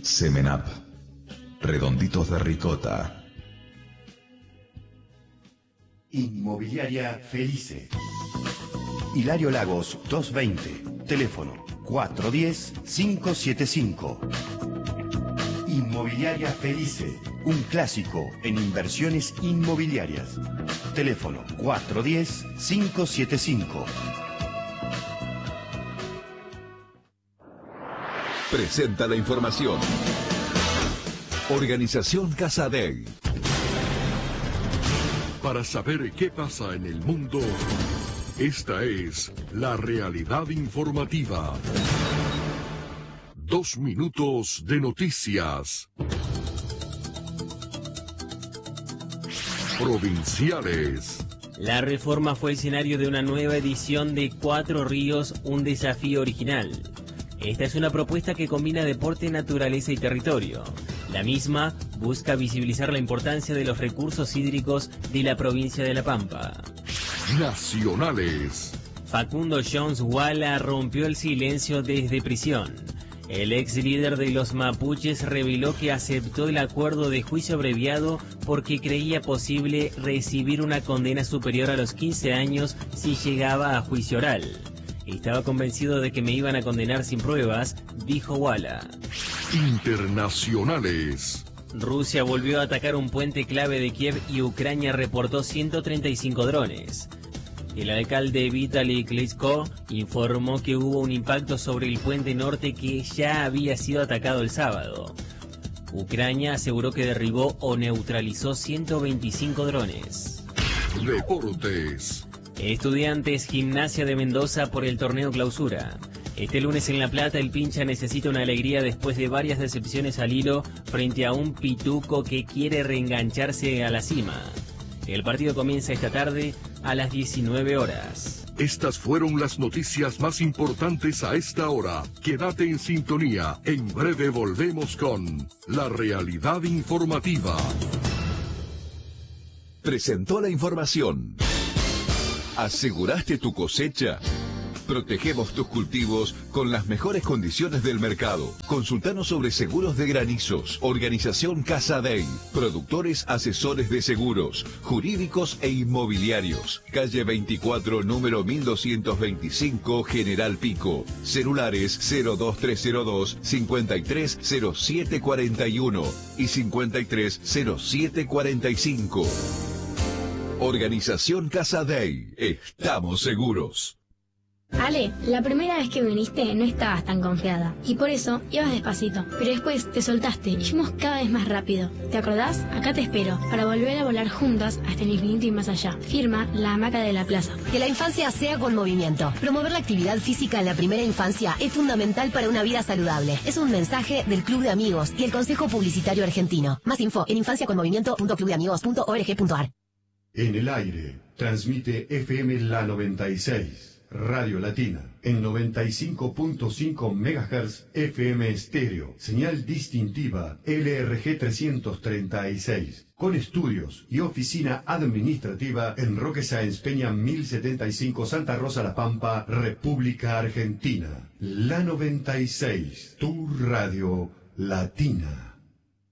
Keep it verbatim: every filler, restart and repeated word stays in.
Semenap. Redonditos de ricota. Inmobiliaria Felice. Hilario Lagos doscientos veinte. Teléfono cuatro uno cero, cinco siete cinco. Inmobiliaria Felice. Un clásico en inversiones inmobiliarias. Teléfono cuatro uno cero, cinco siete cinco. Presenta la información. Organización Casadei. Para saber qué pasa en el mundo, esta es la realidad informativa. Dos minutos de noticias. Provinciales. La reforma fue escenario de una nueva edición de Cuatro Ríos, un desafío original. Esta es una propuesta que combina deporte, naturaleza y territorio. La misma busca visibilizar la importancia de los recursos hídricos de la provincia de La Pampa. Nacionales. Facundo Jones Wala rompió el silencio desde prisión. El ex líder de los mapuches reveló que aceptó el acuerdo de juicio abreviado porque creía posible recibir una condena superior a los quince años si llegaba a juicio oral. Estaba convencido de que me iban a condenar sin pruebas, dijo Wala. Internacionales. Rusia volvió a atacar un puente clave de Kiev y Ucrania reportó ciento treinta y cinco drones. El alcalde Vitaly Klitschko informó que hubo un impacto sobre el puente norte que ya había sido atacado el sábado. Ucrania aseguró que derribó o neutralizó ciento veinticinco drones. Deportes. Estudiantes Gimnasia de Mendoza por el torneo Clausura. Este lunes en La Plata el Pincha necesita una alegría después de varias decepciones al hilo frente a un Pituco que quiere reengancharse a la cima. El partido comienza esta tarde a las diecinueve horas. Estas fueron las noticias más importantes a esta hora. Quédate en sintonía. En breve volvemos con La Realidad Informativa. Presentó la información. ¿Aseguraste tu cosecha? Protegemos tus cultivos con las mejores condiciones del mercado. Consultanos sobre seguros de granizos. Organización Casadei. Productores asesores de seguros, jurídicos e inmobiliarios. Calle veinticuatro, número mil doscientos veinticinco, General Pico. Celulares cero dos tres cero dos, cincuenta y tres cero siete cuarenta y uno y cincuenta y tres cero siete cuarenta y cinco. Organización Casadei. Estamos seguros. Ale, la primera vez que viniste no estabas tan confiada y por eso ibas despacito, pero después te soltaste y fuimos cada vez más rápido. ¿Te acordás? Acá te espero para volver a volar juntas hasta el infinito y más allá. Firma La Hamaca de la Plaza. Que la infancia sea con movimiento. Promover la actividad física en la primera infancia es fundamental para una vida saludable. Es un mensaje del Club de Amigos y el Consejo Publicitario Argentino. Más info en infancia con movimiento punto club de amigos punto org punto ar. En el aire, transmite F M La noventa y seis. Radio Latina, en noventa y cinco punto cinco megahertz F M estéreo, señal distintiva L R G trescientos treinta y seis, con estudios y oficina administrativa en Roque Sáenz Peña mil setenta y cinco, Santa Rosa La Pampa, República Argentina. La noventa y seis, tu radio latina.